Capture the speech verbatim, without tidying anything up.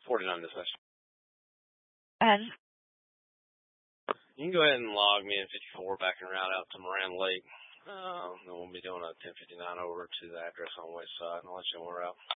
forty-nine dispatch. And? You can go ahead and log me in fifty-four back and route out to Moran Lake. Um, then we'll be doing a ten fifty-nine over to the address on the west side, and I'll let you know we're out.